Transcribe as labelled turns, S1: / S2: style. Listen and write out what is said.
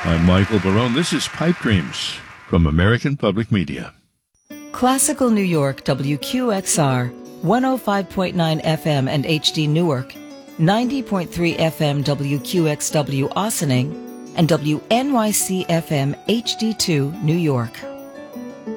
S1: I'm Michael Barone. This is Pipe Dreams from American Public Media.
S2: Classical New York, WQXR, 105.9 FM and HD Newark, 90.3 FM WQXW Ossining, and WNYC FM HD2 New York.